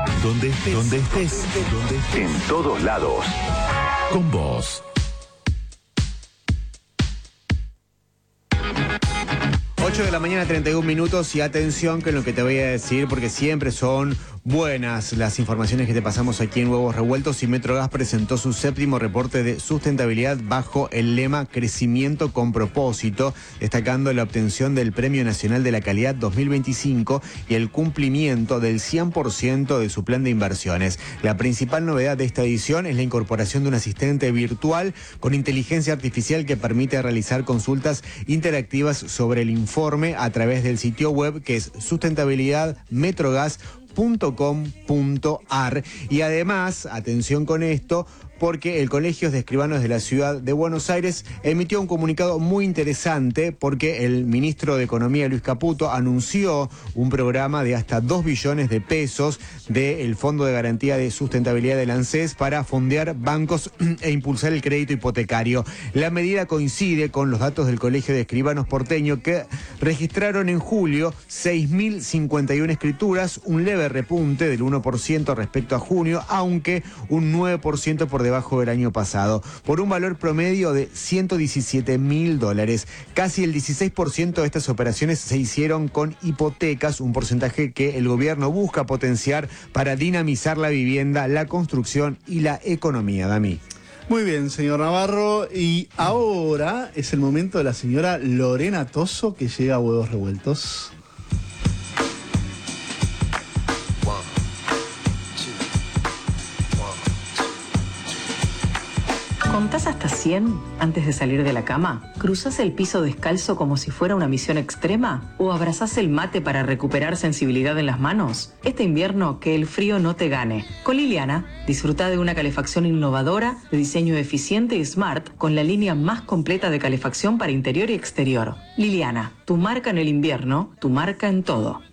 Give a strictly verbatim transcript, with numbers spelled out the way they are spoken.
Donde estés, donde estés, donde estés. En todos lados. Con vos. ocho de la mañana, treinta y un minutos, y atención con lo que te voy a decir, porque siempre son buenas las informaciones que te pasamos aquí en Huevos Revueltos. Y Metrogas presentó su séptimo reporte de sustentabilidad bajo el lema Crecimiento con Propósito, destacando la obtención del Premio Nacional de la Calidad dos mil veinticinco y el cumplimiento del cien por ciento de su plan de inversiones. La principal novedad de esta edición es la incorporación de un asistente virtual con inteligencia artificial que permite realizar consultas interactivas sobre el informe a través del sitio web, que es sustentabilidad metrogas punto com punto ar. Y además, atención con esto, porque el Colegio de Escribanos de la Ciudad de Buenos Aires emitió un comunicado muy interesante, porque el ministro de Economía, Luis Caputo, anunció un programa de hasta dos billones de pesos del Fondo de Garantía de Sustentabilidad del ANSES para fondear bancos e impulsar el crédito hipotecario. La medida coincide con los datos del Colegio de Escribanos porteño, que registraron en julio seis mil cincuenta y una escrituras, un leve repunte del uno por ciento respecto a junio, aunque un nueve por ciento por debajo del año pasado, por un valor promedio de ciento diecisiete mil dólares. Casi el dieciséis por ciento de estas operaciones se hicieron con hipotecas, un porcentaje que el gobierno busca potenciar para dinamizar la vivienda, la construcción y la economía. Dami. Muy bien, señor Navarro. Y ahora es el momento de la señora Lorena Toso, que llega a Huevos Revueltos. ¿Contás hasta cien antes de salir de la cama? ¿Cruzás el piso descalzo como si fuera una misión extrema? ¿O abrazás el mate para recuperar sensibilidad en las manos? Este invierno, que el frío no te gane. Con Liliana, disfruta de una calefacción innovadora, de diseño eficiente y smart, con la línea más completa de calefacción para interior y exterior. Liliana, tu marca en el invierno, tu marca en todo.